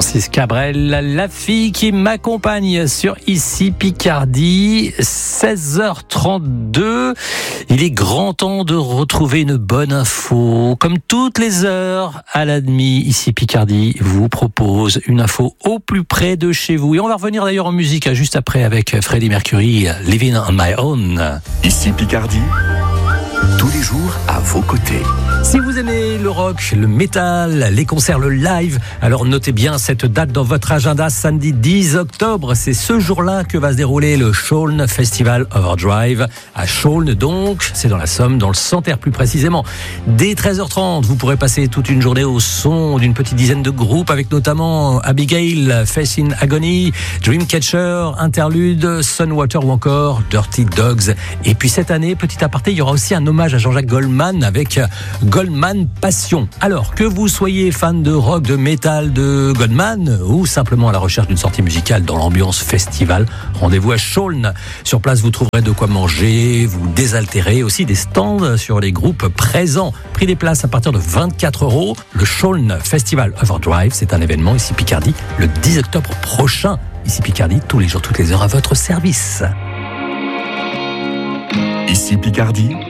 Francis Cabrel, la fille qui m'accompagne sur Ici Picardie, 16h32. Il est grand temps de retrouver une bonne info. Comme toutes les heures à la demi, Ici Picardie vous propose une info au plus près de chez vous. Et on va revenir d'ailleurs en musique juste après avec Freddie Mercury, Living on My Own. Ici Picardie, tous les jours à vos côtés. Si vous aimez le rock, le métal, les concerts, le live, alors notez bien cette date dans votre agenda, samedi 10 octobre. C'est ce jour-là que va se dérouler le Chaulnes Festival Overdrive. À Chaulnes donc, c'est dans la Somme, dans le Santerre plus précisément. Dès 13h30, vous pourrez passer toute une journée au son d'une petite dizaine de groupes avec notamment Abigail, Faith in Agony, Dreamcatcher, Interlude, Sunwater ou encore Dirty Dogs. Et puis cette année, petit aparté, il y aura aussi un hommage à Jean-Jacques Goldman avec Goldman Passion. Alors, que vous soyez fan de rock, de métal, de Goldman ou simplement à la recherche d'une sortie musicale dans l'ambiance festival, rendez-vous à Chaulnes. Sur place, vous trouverez de quoi manger, vous désaltérer, aussi des stands sur les groupes présents. Prix des places à partir de 24 €. Le Chaulnes Festival Overdrive, c'est un événement ici Picardie le 10 octobre prochain. Ici Picardie, tous les jours, toutes les heures à votre service. Ici Picardie,